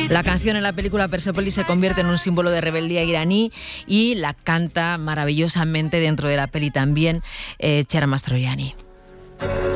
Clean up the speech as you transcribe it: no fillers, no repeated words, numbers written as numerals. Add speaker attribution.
Speaker 1: La canción en la película Persepolis se convierte en un símbolo de rebeldía iraní y la canta maravillosamente dentro de la peli también Chiara Mastroianni.